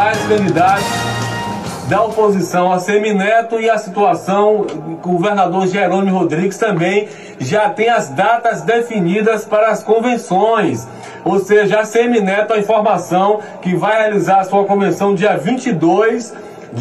principais candidatos da oposição, a Semineto, e a situação, o governador Jerônimo Rodrigues também já tem as datas definidas para as convenções. Ou seja, a Semineto, a informação que vai realizar a sua convenção dia 22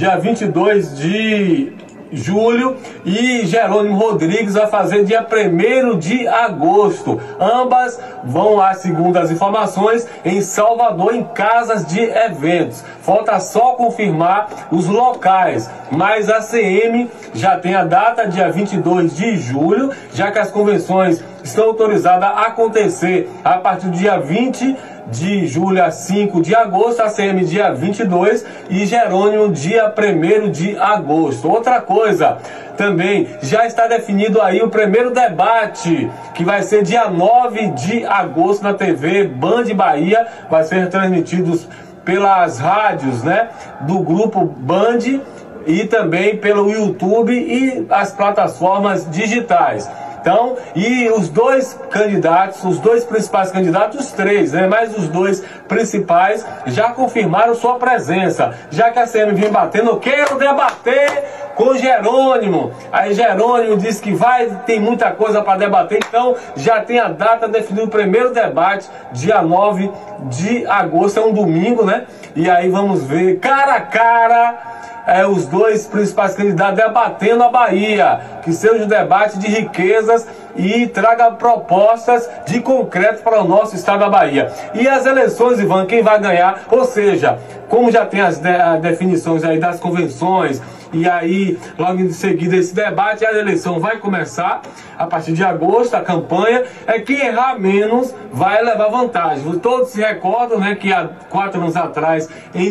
de julho, e Jerônimo Rodrigues vai fazer dia 1º de agosto. Ambas vão lá, segundo as informações, em Salvador, em casas de eventos. Falta só confirmar os locais, mas a CM já tem a data, dia 22 de julho, já que as convenções estão autorizadas a acontecer a partir do dia 20 de julho a 5 de agosto, a CM dia 22 e Jerônimo dia 1º de agosto. Outra coisa, também já está definido aí o primeiro debate, que vai ser dia 9 de agosto na TV Band Bahia, vai ser transmitido pelas rádios, né, do grupo Band e também pelo YouTube e as plataformas digitais. Então, e os dois candidatos, os dois principais candidatos, os três, né, mas os dois principais já confirmaram sua presença, já que a CM vem batendo: eu quero debater com Jerônimo. Aí Jerônimo disse que tem muita coisa para debater, então já tem a data definida, o primeiro debate, dia 9 de agosto, é um domingo, né? E aí vamos ver cara a cara os dois principais candidatos debatendo a Bahia, que seja um debate de riquezas e traga propostas de concreto para o nosso estado da Bahia. E as eleições, Ivan, quem vai ganhar? Ou seja, como já tem as definições aí das convenções, e aí logo em seguida esse debate, a eleição vai começar a partir de agosto, a campanha, quem errar menos vai levar vantagem. Todos se recordam, né, que há 4 anos atrás, em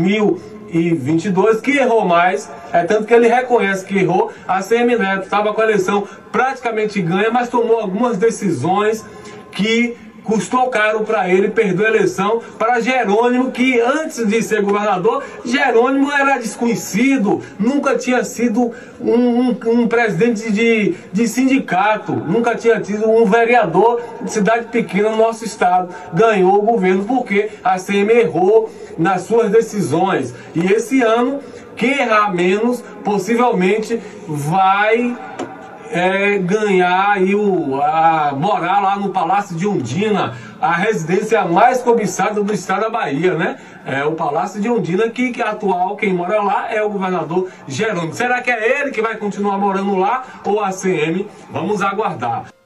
2022, que errou mais, tanto que ele reconhece que errou. A Semineto estava com a eleição praticamente ganha, mas tomou algumas decisões que custou caro para ele, perdeu a eleição para Jerônimo, que antes de ser governador, Jerônimo era desconhecido, nunca tinha sido um presidente de sindicato, nunca tinha tido um vereador de cidade pequena no nosso estado. Ganhou o governo porque a CM errou nas suas decisões. E esse ano, quem errar menos, possivelmente vai ganhar aí morar lá no Palácio de Ondina, a residência mais cobiçada do estado da Bahia, né? O Palácio de Ondina, que atual, quem mora lá é o governador Jerônimo. Será que é ele que vai continuar morando lá ou a CM? Vamos aguardar.